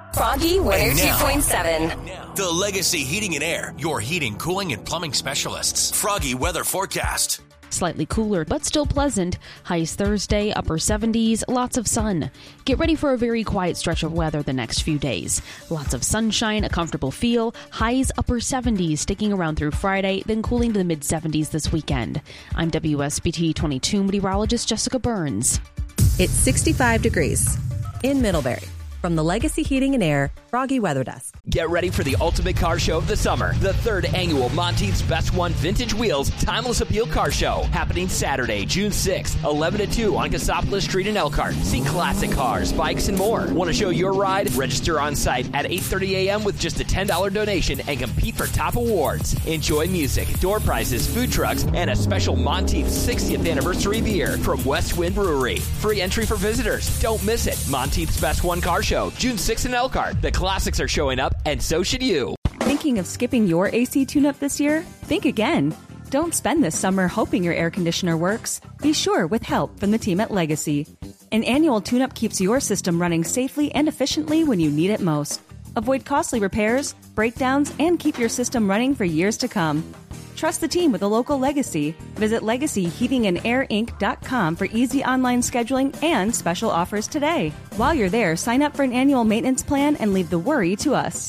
Froggy 102.7. The Legacy Heating and Air, your heating, cooling, and plumbing specialists. Froggy weather forecast. Slightly cooler, but still pleasant. Highs Thursday, upper 70s, lots of sun. Get ready for a very quiet stretch of weather the next few days. Lots of sunshine, a comfortable feel. Highs upper 70s, sticking around through Friday, then cooling to the mid-70s this weekend. I'm WSBT 22 meteorologist Jessica Burns. It's 65 degrees in Middlebury. From the Legacy Heating and Air Froggy Weather Desk. Get ready for the ultimate car show of the summer. The third annual Monteith's Best One Vintage Wheels Timeless Appeal Car Show. Happening Saturday, June 6th, 11 to 2 on Cassopolis Street in Elkhart. See classic cars, bikes, and more. Want to show your ride? Register on site at 8:30 a.m. with just a $10 donation and compete for top awards. Enjoy music, door prizes, food trucks, and a special Monteith's 60th anniversary beer from West Wind Brewery. Free entry for visitors. Don't miss it. Monteith's Best One Car Show, June 6th in Elkhart. The classics are showing up, and so should you. Thinking of skipping your AC tune-up this year? Think again. Don't spend this summer hoping your air conditioner works. Be sure with help from the team at Legacy. An annual tune-up keeps your system running safely and efficiently when you need it most. Avoid costly repairs, breakdowns, and keep your system running for years to come. Trust the team with a local Legacy. Visit LegacyHeatingandAirInc.com for easy online scheduling and special offers today. While you're there, sign up for an annual maintenance plan and leave the worry to us.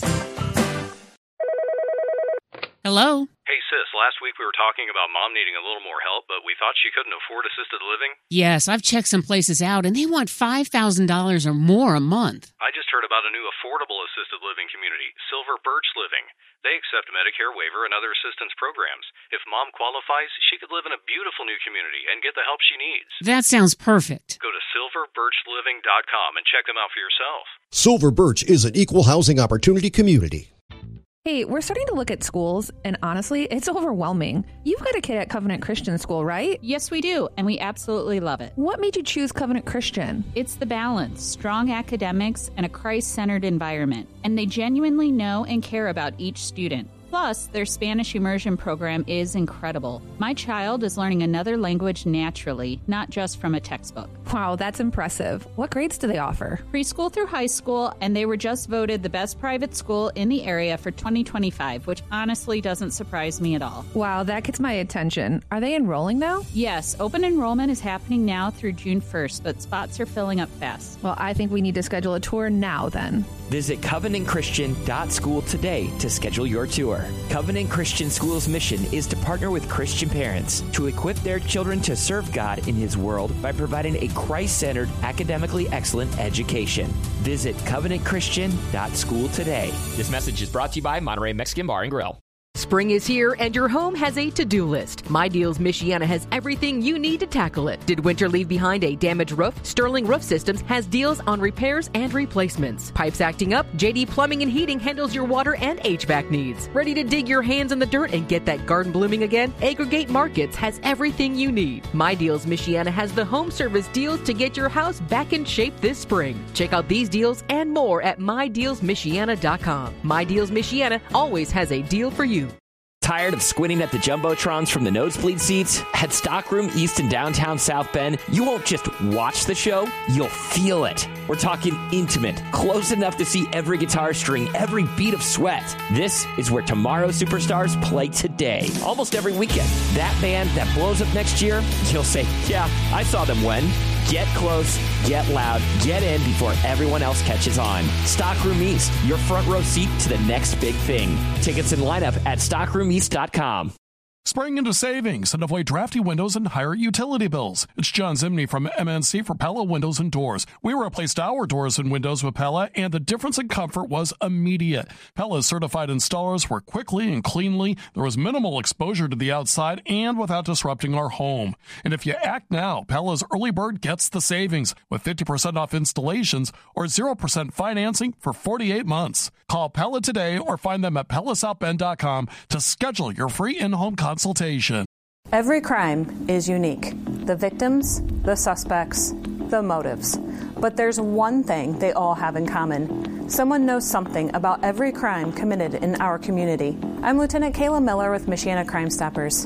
Hello? Hey, sis, last week we were talking about Mom needing a little more help, but we thought she couldn't afford assisted living. Yes, I've checked some places out, and they want $5,000 or more a month. I just heard about a new affordable assisted living community, Silver Birch Living. They accept Medicare waiver and other assistance programs. If Mom qualifies, she could live in a beautiful new community and get the help she needs. That sounds perfect. Go to silverbirchliving.com and check them out for yourself. Silver Birch is an equal housing opportunity community. Hey, we're starting to look at schools, and honestly, it's overwhelming. You've got a kid at Covenant Christian School, right? Yes, we do, and we absolutely love it. What made you choose Covenant Christian? It's the balance, strong academics, and a Christ-centered environment. And they genuinely know and care about each student. Plus, their Spanish immersion program is incredible. My child is learning another language naturally, not just from a textbook. Wow, that's impressive. What grades do they offer? Preschool through high school, and they were just voted the best private school in the area for 2025, which honestly doesn't surprise me at all. Wow, that gets my attention. Are they enrolling now? Yes, open enrollment is happening now through June 1st, but spots are filling up fast. Well, I think we need to schedule a tour now then. Visit covenantchristian.school today to schedule your tour. Covenant Christian School's mission is to partner with Christian parents to equip their children to serve God in His world by providing a Christ-centered, academically excellent education. Visit covenantchristian.school today. This message is brought to you by Monterey Mexican Bar and Grill. Spring is here and your home has a to-do list. My Deals Michiana has everything you need to tackle it. Did winter leave behind a damaged roof? Sterling Roof Systems has deals on repairs and replacements. Pipes acting up? JD Plumbing and Heating handles your water and HVAC needs. Ready to dig your hands in the dirt and get that garden blooming again? Aggregate Markets has everything you need. My Deals Michiana has the home service deals to get your house back in shape this spring. Check out these deals and more at MyDealsMichiana.com. My Deals Michiana always has a deal for you. Tired of squinting at the Jumbotrons from the nosebleed seats? At Stockroom East in downtown South Bend, you won't just watch the show, you'll feel it. We're talking intimate, close enough to see every guitar string, every beat of sweat. This is where tomorrow's superstars play today, almost every weekend. That band that blows up next year, you'll say, yeah, I saw them when. Get close, get loud, get in before everyone else catches on. Stockroom East, your front row seat to the next big thing. Tickets and lineup at stockroomeast.com. Spring into savings and avoid drafty windows and higher utility bills. It's John Zimney from MNC for Pella Windows and Doors. We replaced our doors and windows with Pella, and the difference in comfort was immediate. Pella's certified installers work quickly and cleanly. There was minimal exposure to the outside and without disrupting our home. And if you act now, Pella's early bird gets the savings with 50% off installations or 0% financing for 48 months. Call Pella today or find them at PellaSouthBend.com to schedule your free in-home consultation. Every crime is unique. The victims, the suspects, the motives. But there's one thing they all have in common. Someone knows something about every crime committed in our community. I'm Lieutenant Kayla Miller with Michiana Crime Stoppers.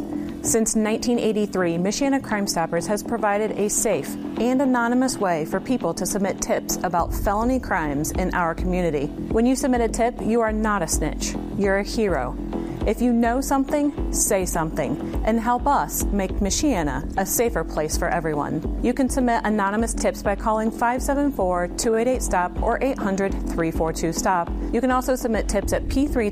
Since 1983, Michiana Crime Stoppers has provided a safe and anonymous way for people to submit tips about felony crimes in our community. When you submit a tip, you are not a snitch. You're a hero. If you know something, say something, and help us make Michiana a safer place for everyone. You can submit anonymous tips by calling 574-288-STOP or 800-342-STOP. You can also submit tips at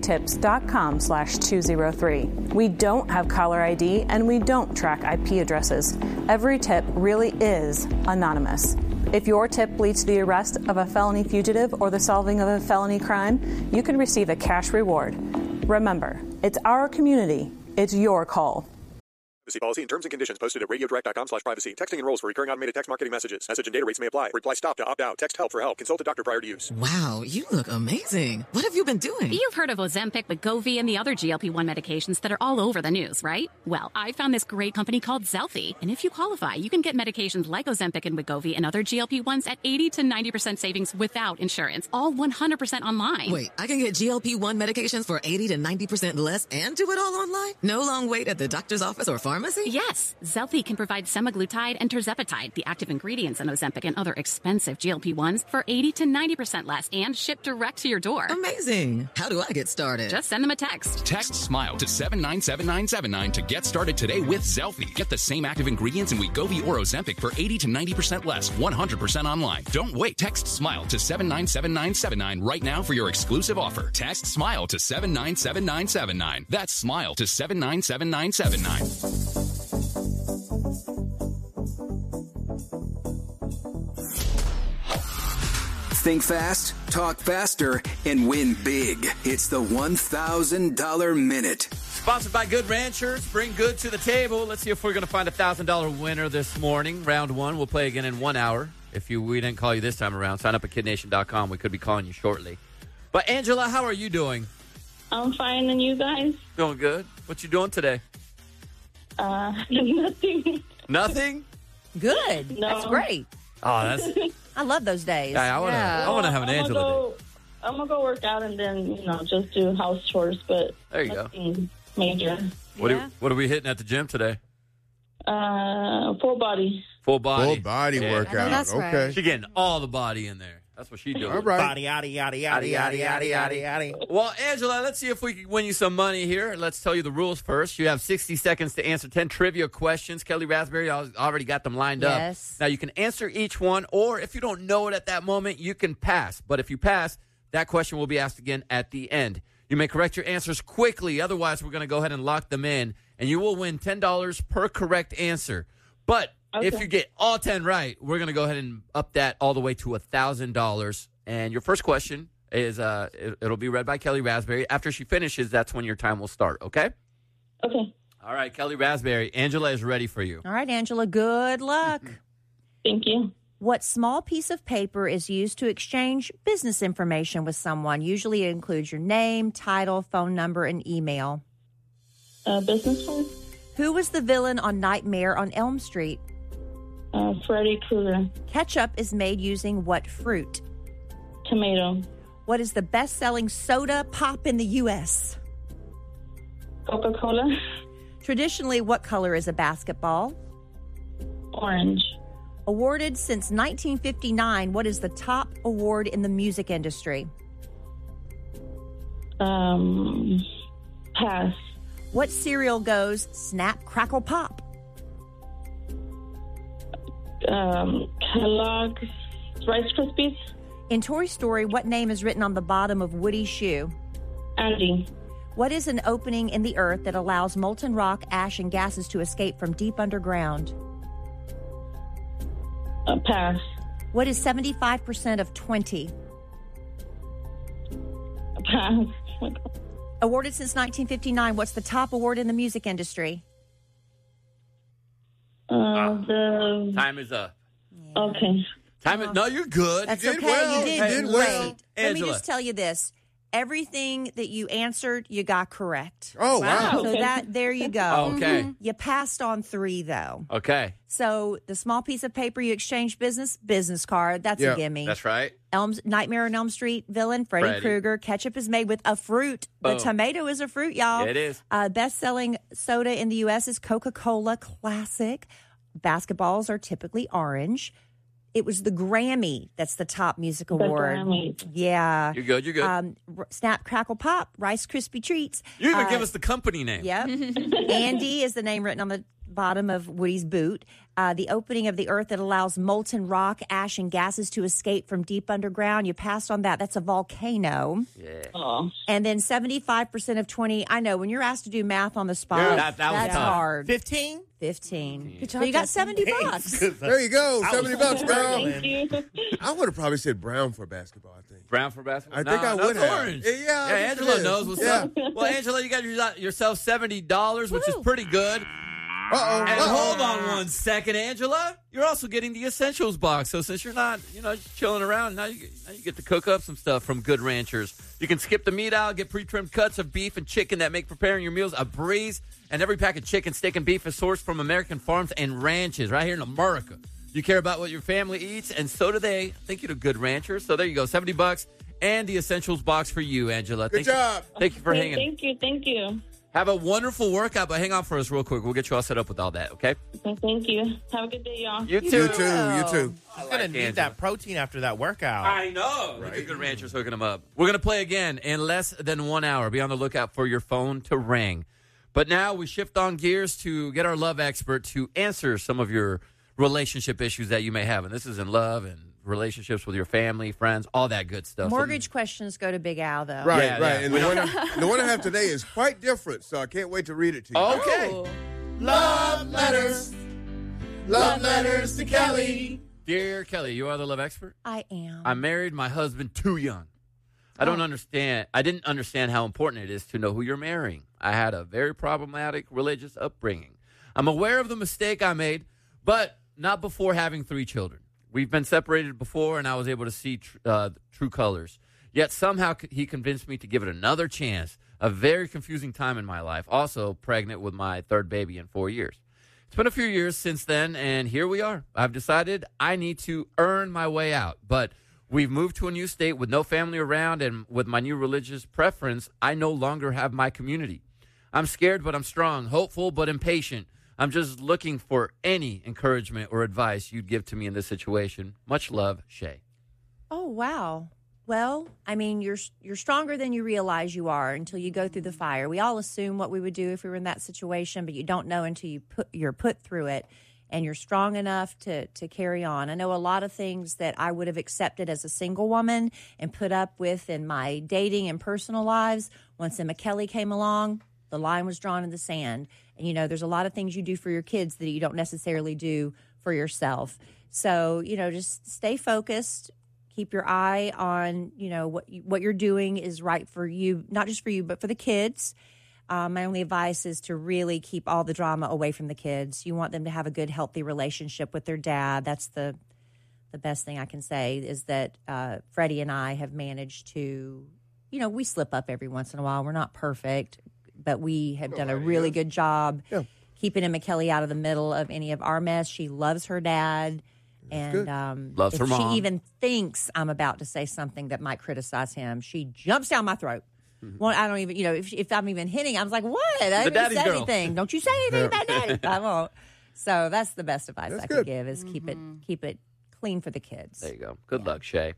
p3tips.com/203. We don't have caller ID and we don't track IP addresses. Every tip really is anonymous. If your tip leads to the arrest of a felony fugitive or the solving of a felony crime, you can receive a cash reward. Remember, it's our community. It's your call. Privacy policy and terms and conditions posted at radiodirect.com/privacy. Texting enrolls for recurring automated text marketing messages. Message and data rates may apply. Reply STOP to opt out. Text HELP for help. Consult a doctor prior to use. Wow, you look amazing. What have you been doing? You've heard of Ozempic, Wegovy, and the other GLP-1 medications that are all over the news, right? Well, I found this great company called Zelfie. And if you qualify, you can get medications like Ozempic and Wegovy and other GLP-1s at 80 to 90% savings without insurance. All 100% online. Wait, I can get GLP-1 medications for 80 to 90% less and do it all online? No long wait at the doctor's office or pharmacy? Yes. Zelfie can provide semaglutide and tirzepatide, the active ingredients in Ozempic and other expensive GLP-1s, for 80 to 90% less and shipped direct to your door. Amazing. How do I get started? Just send them a text. Text SMILE to 797979 to get started today with Zelfie. Get the same active ingredients in Wegovy or Ozempic for 80 to 90% less, 100% online. Don't wait. Text SMILE to 797979 right now for your exclusive offer. Text SMILE to 797979. That's SMILE to 797979. Think fast, talk faster, and win big. It's the $1,000 Minute. Sponsored by Good Ranchers. Bring good to the table. Let's see if we're going to find a $1,000 winner this morning. Round one. We'll play again in 1 hour. If we didn't call you this time around, sign up at KidNation.com. We could be calling you shortly. But, Angela, how are you doing? I'm fine, and you guys? Doing good. What you doing today? Nothing. Nothing? Good. No. That's great. Oh, that's... I love those days. Yeah, I want to have an Angela day. I'm going to go work out and then, just do house chores, but there you nothing major. What are we hitting at the gym today? Full body. Full body. Full body workout. That's okay. right. She's getting all the body in there. That's what she's doing. All right. Body, yada, yada, yada, yada, yada, yada, yada. Well, Angela, let's see if we can win you some money here. Let's tell you the rules first. You have 60 seconds to answer 10 trivia questions. Kelly Raspberry already got them lined up. Yes. Now, you can answer each one, or if you don't know it at that moment, you can pass. But if you pass, that question will be asked again at the end. You may correct your answers quickly. Otherwise, we're going to go ahead and lock them in, and you will win $10 per correct answer. But if you get all 10 right, we're going to go ahead and up that all the way to $1,000. And your first question is it'll be read by Kelly Raspberry. After she finishes, that's when your time will start, okay? Okay. All right, Kelly Raspberry. Angela is ready for you. All right, Angela, good luck. Thank you. What small piece of paper is used to exchange business information with someone? Usually it includes your name, title, phone number, and email. Business card? Who was the villain on Nightmare on Elm Street? Freddy Krueger. Ketchup is made using what fruit? Tomato. What is the best-selling soda pop in the U.S.? Coca-Cola. Traditionally, what color is a basketball? Orange. Awarded since 1959, what is the top award in the music industry? Pass. What cereal goes snap, crackle, pop? Kellogg's Rice Krispies. In Toy Story, what name is written on the bottom of Woody's shoe? Andy. What is an opening in the earth that allows molten rock, ash, and gases to escape from deep underground? Pass. What is 75% of 20? Pass. Awarded since 1959, what's the top award in the music industry? Time is up. Okay. No, you're good. That's you did okay. well. You did well. great. Let me Angela. just tell you this. everything that you answered, you got correct. Oh, wow. So there you go. Oh, okay. You passed on 3, though. Okay. So the small piece of paper you exchange business card, that's a gimme. That's right. Nightmare on Elm Street villain, Freddy Krueger. Ketchup is made with a fruit. The tomato is a fruit, y'all. It is. Best-selling soda in the U.S. is Coca-Cola Classic. Basketballs are typically orange. It was the Grammy that's the top music award. Grammy. Yeah. You're good. You're good. Snap, Crackle, Pop, Rice Krispie Treats. You even give us the company name. Yep. Andy is the name written on the bottom of Woody's boot. The opening of the earth that allows molten rock, ash, and gases to escape from deep underground. You passed on that. That's a volcano. Yeah. Oh. And then 75% of 20. I know when you're asked to do math on the spot, that was that's tough. hard. 15? 15. Good So you got $70. There you go. $70, girl. Thank you. I would have probably said brown for basketball, I think. Brown for basketball? I think I would that's have. orange. Yeah, Angela knows what's up. Well, Angela, you got yourself $70, which is pretty good. Uh-oh. And hold on one second, Angela. You're also getting the Essentials box. So since you're not, just chilling around, now you get to cook up some stuff from Good Ranchers. You can skip the meat aisle, get pre-trimmed cuts of beef and chicken that make preparing your meals a breeze. And every pack of chicken, steak, and beef is sourced from American farms and ranches right here in America. You care about what your family eats, and so do they. Thank you to Good Ranchers. So there you go, $70 and the Essentials box for you, Angela. Good job. Thank you for hanging. Thank you. Have a wonderful workout, but hang on for us real quick. We'll get you all set up with all that, okay? Thank you. Have a good day, y'all. You too. You too. She's going to need that protein after that workout. I know. Right. Look at Good Ranchers hooking them up. We're going to play again in less than 1 hour. Be on the lookout for your phone to ring. But now we shift on gears to get our love expert to answer some of your relationship issues that you may have. And this is in love and relationships with your family, friends, all that good stuff. Mortgage questions go to Big Al, though. Right, Yeah, right. yeah. And the one I have today is quite different, so I can't wait to read it to you. Okay. Oh. Love letters. Love letters to Kelly. Dear Kelly, you are the love expert? I am. I married my husband too young. I didn't understand how important it is to know who you're marrying. I had a very problematic religious upbringing. I'm aware of the mistake I made, but not before having 3 children. We've been separated before, and I was able to see true colors. Yet somehow he convinced me to give it another chance. A very confusing time in my life. Also pregnant with my 3rd baby in 4 years. It's been a few years since then, and here we are. I've decided I need to earn my way out, but we've moved to a new state with no family around, and with my new religious preference, I no longer have my community. I'm scared, but I'm strong, hopeful, but impatient. I'm just looking for any encouragement or advice you'd give to me in this situation. Much love, Shay. Oh, wow. Well, I mean, you're stronger than you realize you are until you go through the fire. We all assume what we would do if we were in that situation, but you don't know until you're put through it, and you're strong enough to carry on. I know a lot of things that I would have accepted as a single woman and put up with in my dating and personal lives. Once Emma Kelly came along, the line was drawn in the sand. And, there's a lot of things you do for your kids that you don't necessarily do for yourself. So, just stay focused. Keep your eye on, what you're doing is right for you, not just for you, but for the kids. My only advice is to really keep all the drama away from the kids. You want them to have a good, healthy relationship with their dad. That's the best thing I can say is that Freddie and I have managed to, we slip up every once in a while. We're not perfect, but we have done a really good job keeping Emma Kelly out of the middle of any of our mess. She loves her dad. And loves if her mom. she even thinks I'm about to say something that might criticize him, she jumps down my throat. Well, I don't even, if I'm even hinting, I was like, what? I didn't even say anything. Don't you say anything about daddy. I won't. So that's the best advice I could give is keep it clean for the kids. There you go. Good luck, Shay.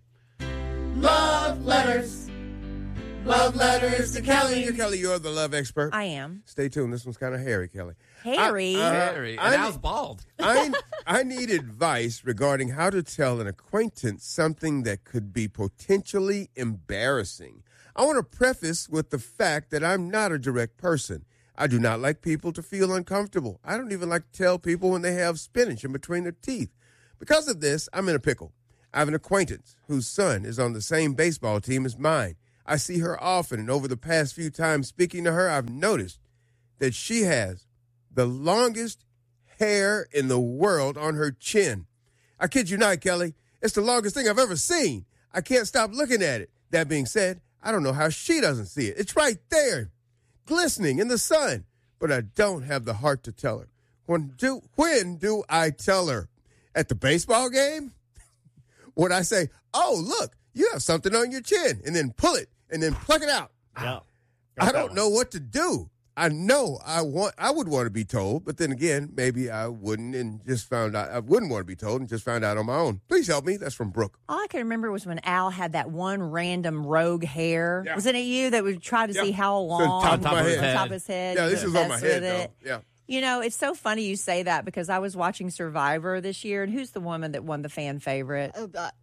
Love letters. Love letters to Kelly. Kelly, you're the love expert. I am. Stay tuned. This one's kind of hairy, Kelly. Hairy? Hairy. And I was bald. I need advice regarding how to tell an acquaintance something that could be potentially embarrassing. I want to preface with the fact that I'm not a direct person. I do not like people to feel uncomfortable. I don't even like to tell people when they have spinach in between their teeth. Because of this, I'm in a pickle. I have an acquaintance whose son is on the same baseball team as mine. I see her often, and over the past few times speaking to her, I've noticed that she has the longest hair in the world on her chin. I kid you not, Kelly. It's the longest thing I've ever seen. I can't stop looking at it. That being said, I don't know how she doesn't see it. It's right there, glistening in the sun. But I don't have the heart to tell her. When do I tell her? At the baseball game? Would I say, oh, look, you have something on your chin, and then pull it, and then pluck it out? Yeah. I don't know what to do. I know I would want to be told, but then again, maybe I wouldn't and just found out. I wouldn't want to be told and just found out on my own. Please help me. That's from Brooke. All I can remember was when Al had that one random rogue hair. Yeah. Wasn't it you that would try to see how long? So top of his head. Yeah, this is on my head, though. Yeah. You know, it's so funny you say that because I was watching Survivor this year, and who's the woman that won the fan favorite?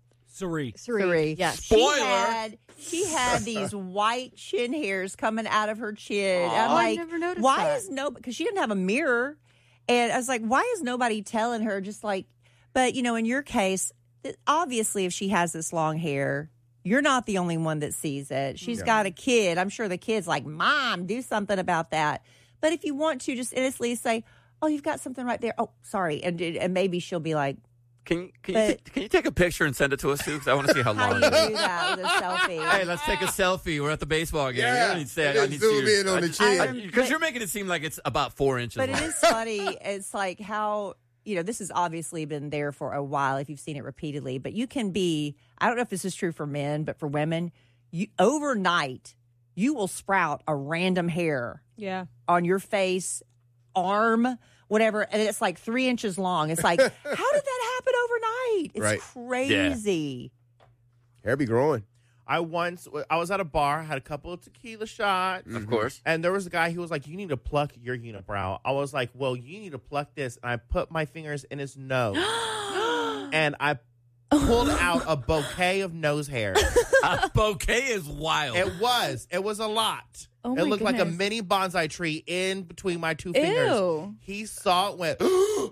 Suri. Yes. Spoiler. She had these white chin hairs coming out of her chin. Oh, I'm like, I never noticed why that. is because she didn't have a mirror, and I was like, why is nobody telling her? Just like, but you know, in your case, obviously, if she has this long hair, you're not the only one that sees it. She's got a kid. I'm sure the kid's like, Mom, do something about that. But if you want to, just innocently say, oh, you've got something right there. Oh, sorry, and maybe she'll be like. Can you take a picture and send it to us too? Because I want to see how long. How do you do that with a selfie? Hey, let's take a selfie. We're at the baseball game. Yeah, you don't need to say I need zoom in on the chin. Because you're making it seem like it's about 4 inches. But long. it is funny. It's like how, you know, this has obviously been there for a while if you've seen it repeatedly. But you can be, I don't know if this is true for men, but for women, overnight, you will sprout a random hair on your face, arm, whatever, and it's like 3 inches long. It's like, how did that happen overnight? It's crazy. Hair be growing. I was at a bar, had a couple of tequila shots. Of course. And there was a guy who was like, you need to pluck your unibrow. I was like, well, you need to pluck this. And I put my fingers in his nose. And I pulled out a bouquet of nose hair. A bouquet is wild. It was a lot. Oh it looked like a goodness. mini bonsai tree in between my two fingers. Ew. He saw it, went,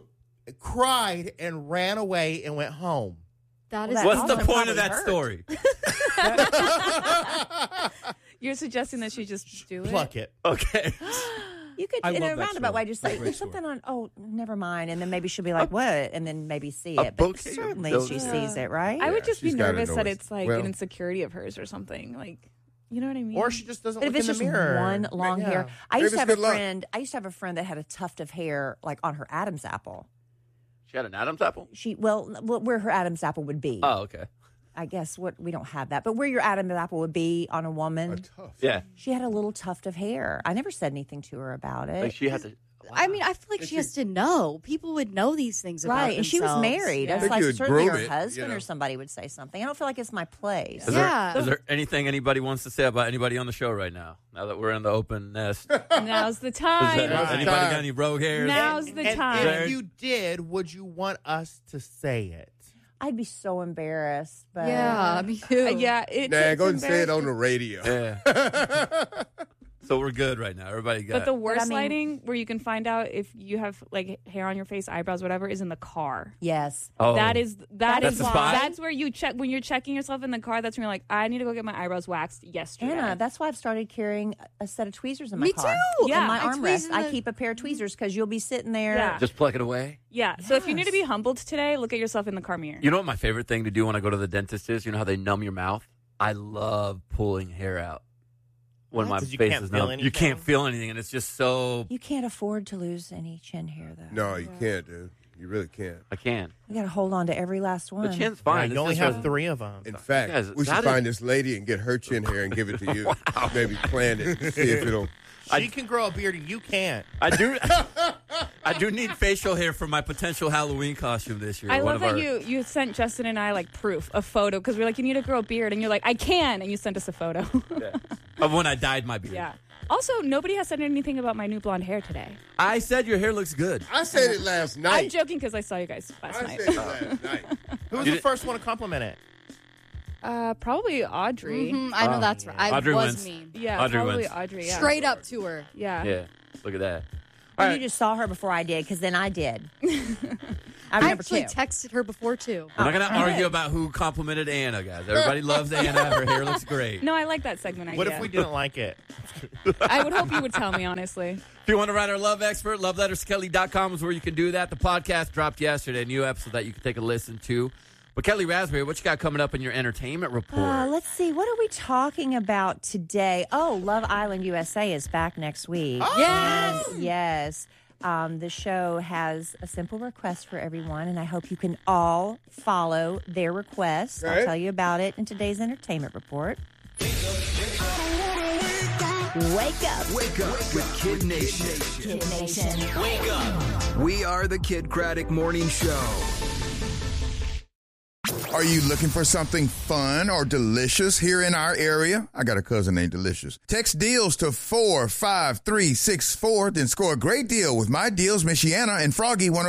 cried, and ran away and went home. That is What's the also point of probably that hurt. story? You're suggesting that she just do it? Pluck it. Okay. You could, I in love a that roundabout story. way, just say, That's a great there's something on, oh, never mind. And then maybe she'll be like, what? And then maybe see A it. But bouquet of certainly noses. she sees it, right? I would just be she's got it nervous that noticed. it's like Well- an insecurity of hers or something. Like, you know what I mean? Or she just doesn't But if look it's in just the mirror. one long Yeah. hair. I Maybe used to it's have a good luck. friend. I used to have a friend that had a tuft of hair like on her Adam's apple. She had an Adam's apple? Well, where her Adam's apple would be. Oh, okay. I guess we don't have that, but where your Adam's apple would be on a woman. Yeah. She had a little tuft of hair. I never said anything to her about it. Like she had to. I mean, I feel like she has to know. People would know these things about Right, and she was themselves. married. Yeah. It's like certainly her groom it, husband you know. or somebody would say something. I don't feel like it's my place. Is there anything anybody wants to say about anybody on the show right now? Now that we're in the open nest. Now's the Is time. there anybody got any rogue hairs? Now's the And time. if you did, would you want us to say it? I'd be so embarrassed. But Yeah, me too. Yeah, Nah, it's go ahead and say it embarrassing. on the radio. Yeah. So we're good right now. Everybody got But the worst I mean- lighting where you can find out if you have like hair on your face, eyebrows, whatever, is in the car. Yes. Oh. That's the spot? That's where you check when you're checking yourself in the car. That's when you're like, I need to go get my eyebrows waxed yesterday. Anna, that's why I've started carrying a set of tweezers in my Me car. too. In Yeah. my I tweeze armrest. in I the- keep a pair of tweezers because you'll be sitting there. Yeah. Just pluck it away. Yeah. So if you need to be humbled today, look at yourself in the car mirror. You know what my favorite thing to do when I go to the dentist is? You know how they numb your mouth? I love pulling hair out when my 'Cause you face can't is feel numb. You can't feel anything, and it's just so. You can't afford to lose any chin hair, though. No, you can't, dude. You really can't. I can. You got to hold on to every last one. The chin's fine. Yeah, It's you only just have a- 3 of them. In fact, Guys, we should that find this lady and get her chin hair and give it to you. Maybe plan it. See if it'll. She can grow a beard and you can't. I do. I do need facial hair for my potential Halloween costume this year. I One love of that our- you sent Justin and I like proof, a photo, because we're like, you need to grow a beard, and you're like, I can, and you sent us a photo. of when I dyed my beard. Yeah. Also, nobody has said anything about my new blonde hair today. I said your hair looks good. I said it last night. I'm joking because I saw you guys last I night. said it last night. Who was the first one to compliment it? Probably Audrey. Mhm, I know that's right. I Audrey was wins. mean. Yeah, Audrey probably wins. Audrey. Yeah. Straight up to her. Yeah. Yeah. Look at that. And you just saw her before I did, because then I did. I'm I number actually 2. texted her before too. We're not going to argue about who complimented Anna, guys. Everybody loves Anna. Her hair looks great. No, I like that segment idea. What if we didn't like it? I would hope you would tell me, honestly. If you want to write our love expert, loveletterskelly.com is where you can do that. The podcast dropped yesterday, a new episode that you can take a listen to. But Kelly Raspberry, what you got coming up in your entertainment report? Let's see. What are we talking about today? Oh, Love Island USA is back next week. Oh! Yes. The show has a simple request for everyone, and I hope you can all follow their request. I'll tell you about it in today's entertainment report. Wake up. Wake up with Kid Nation. Kid Nation. Wake up. We are the Kid Craddock Morning Show. Are you looking for something fun or delicious here in our area? I got a cousin named Delicious. Text deals to 45364, then score a great deal with My Deals Michiana and Froggy 102.